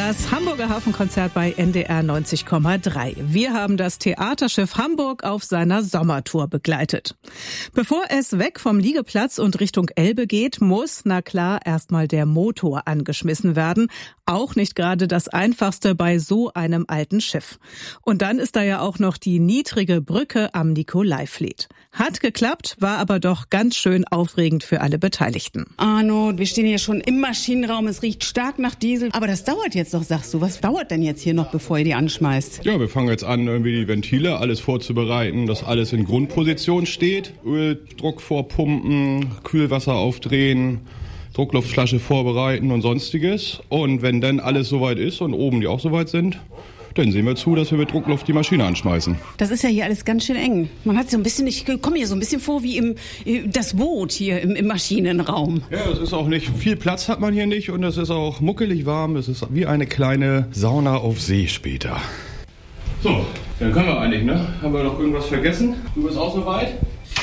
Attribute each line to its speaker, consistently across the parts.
Speaker 1: Das Hamburger Hafenkonzert bei NDR 90,3. Wir haben das Theaterschiff Hamburg auf seiner Sommertour begleitet. Bevor es weg vom Liegeplatz und Richtung Elbe geht, muss, na klar, erstmal der Motor angeschmissen werden. Auch nicht gerade das Einfachste bei so einem alten Schiff. Und dann ist da ja auch noch die niedrige Brücke am Nikolaivliet. Hat geklappt, war aber doch ganz schön aufregend für alle Beteiligten.
Speaker 2: Arno, wir stehen hier schon im Maschinenraum. Es riecht stark nach Diesel. Aber das dauert jetzt noch, sagst du. Was dauert denn jetzt hier noch, bevor ihr die anschmeißt?
Speaker 3: Ja, wir fangen jetzt an, irgendwie die Ventile, alles vorzubereiten, dass alles in Grundposition steht. Öldruck vorpumpen, Kühlwasser aufdrehen, Druckluftflasche vorbereiten und sonstiges. Und wenn dann alles soweit ist und oben die auch soweit sind, dann sehen wir zu, dass wir mit Druckluft die Maschine anschmeißen.
Speaker 2: Das ist ja hier alles ganz schön eng. Man hat so ein bisschen, ich komme hier so ein bisschen vor wie das Boot hier im Maschinenraum.
Speaker 3: Ja, es ist auch nicht, viel Platz hat man hier nicht und es ist auch muckelig warm. Es ist wie eine kleine Sauna auf See später. So, dann können wir eigentlich, ne? Haben wir noch irgendwas vergessen? Du bist auch soweit?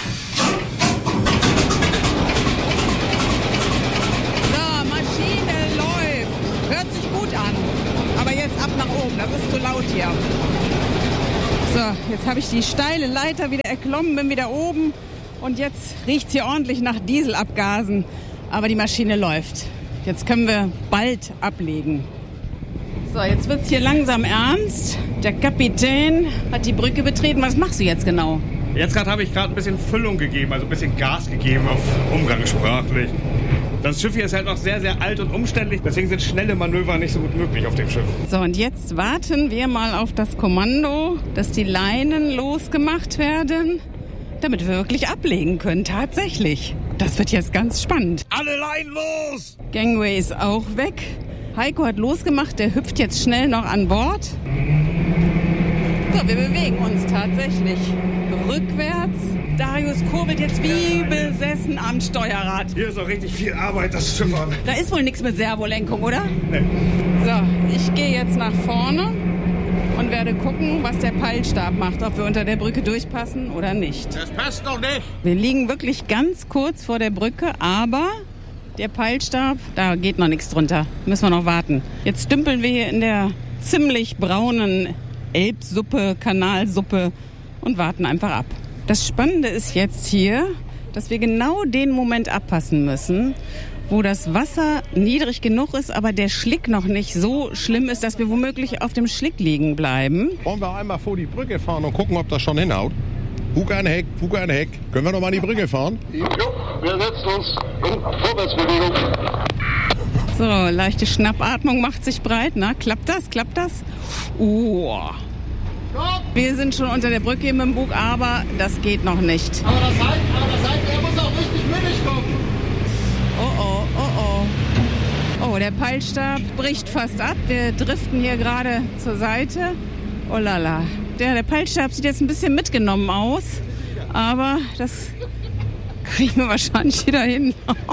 Speaker 2: Nach oben, das ist zu laut hier. So, jetzt habe ich die steile Leiter wieder erklommen, bin wieder oben und jetzt riecht es hier ordentlich nach Dieselabgasen, aber die Maschine läuft. Jetzt können wir bald ablegen. So, jetzt wird es hier langsam ernst. Der Kapitän hat die Brücke betreten. Was machst du jetzt genau?
Speaker 4: Jetzt habe ich ein bisschen Füllung gegeben, also ein bisschen Gas gegeben, auf umgangssprachlich. Das Schiff hier ist halt noch sehr, sehr alt und umständlich, deswegen sind schnelle Manöver nicht so gut möglich auf dem Schiff.
Speaker 2: So, und jetzt warten wir mal auf das Kommando, dass die Leinen losgemacht werden, damit wir wirklich ablegen können, tatsächlich. Das wird jetzt ganz spannend.
Speaker 4: Alle Leinen los!
Speaker 2: Gangway ist auch weg. Heiko hat losgemacht, der hüpft jetzt schnell noch an Bord. So, wir bewegen uns tatsächlich rückwärts. Darius kurbelt jetzt wie besessen am Steuerrad.
Speaker 4: Hier ist auch richtig viel Arbeit, das Schiffern.
Speaker 2: Da ist wohl nichts mit Servolenkung, oder?
Speaker 4: Nee.
Speaker 2: So, ich gehe jetzt nach vorne und werde gucken, was der Peilstab macht, ob wir unter der Brücke durchpassen oder nicht.
Speaker 4: Das passt noch nicht.
Speaker 2: Wir liegen wirklich ganz kurz vor der Brücke, aber der Peilstab, da geht noch nichts drunter. Müssen wir noch warten. Jetzt dümpeln wir hier in der ziemlich braunen Elbsuppe, Kanalsuppe und warten einfach ab. Das Spannende ist jetzt hier, dass wir genau den Moment abpassen müssen, wo das Wasser niedrig genug ist, aber der Schlick noch nicht so schlimm ist, dass wir womöglich auf dem Schlick liegen bleiben.
Speaker 5: Wollen wir einmal vor die Brücke fahren und gucken, ob das schon hinhaut? Bug an Heck. Können wir noch mal an die Brücke fahren?
Speaker 6: Jo, wir setzen uns in Vorwärtsbewegung.
Speaker 2: So, leichte Schnappatmung macht sich breit. Na, klappt das? Wir sind schon unter der Brücke hier mit dem Bug, aber das geht noch nicht.
Speaker 6: Aber das heißt, er muss auch richtig mittig kommen.
Speaker 2: Oh, der Peilstab bricht fast ab. Wir driften hier gerade zur Seite. Oh lala. Der Peilstab sieht jetzt ein bisschen mitgenommen aus, aber das kriegen wir wahrscheinlich wieder hin.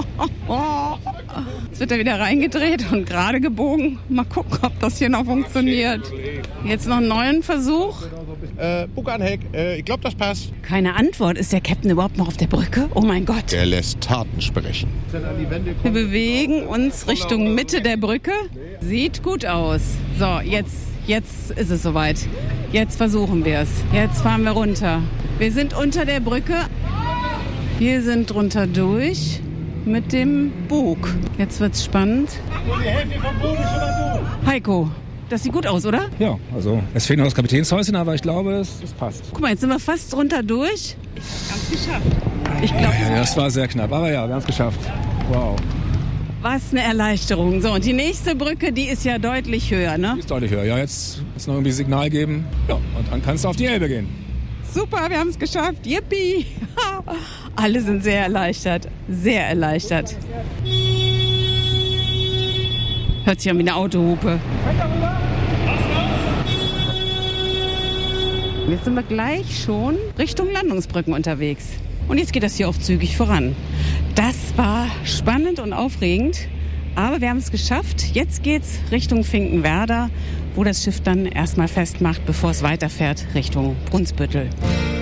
Speaker 2: Jetzt wird er wieder reingedreht und gerade gebogen. Mal gucken, ob das hier noch funktioniert. Jetzt noch einen neuen Versuch.
Speaker 5: Bug an Heck. Ich glaube, das passt.
Speaker 2: Keine Antwort. Ist der Captain überhaupt noch auf der Brücke? Oh mein Gott.
Speaker 5: Er lässt Taten sprechen.
Speaker 2: Wir bewegen uns Richtung Mitte der Brücke. Sieht gut aus. So, jetzt ist es soweit. Jetzt versuchen wir es. Jetzt fahren wir runter. Wir sind unter der Brücke. Wir sind drunter durch mit dem Bug. Jetzt wird's spannend.
Speaker 6: Die Hälfte vom Boot ist schon mal durch.
Speaker 2: Heiko, das sieht gut aus, oder?
Speaker 7: Ja, also es fehlt noch das Kapitänshäuschen, aber ich glaube, es passt.
Speaker 2: Guck mal, jetzt sind wir fast drunter durch. Wir haben es geschafft. Ich glaube,
Speaker 7: Ja, das war sehr knapp, aber ja, wir haben es geschafft. Wow.
Speaker 2: was eine Erleichterung. So, und die nächste Brücke, die ist ja deutlich höher, ne?
Speaker 7: Die ist deutlich höher. Ja, jetzt ist noch irgendwie Signal geben. Ja, und dann kannst du auf die Elbe gehen.
Speaker 2: Super, wir haben es geschafft. Yippie! Alle sind sehr erleichtert. Sehr erleichtert. Hört sich an wie eine Autohupe. Jetzt sind wir gleich schon Richtung Landungsbrücken unterwegs. Und jetzt geht das hier auch zügig voran. Das war spannend und aufregend. Aber wir haben es geschafft. Jetzt geht's Richtung Finkenwerder, wo das Schiff dann erstmal festmacht, bevor es weiterfährt Richtung Brunsbüttel.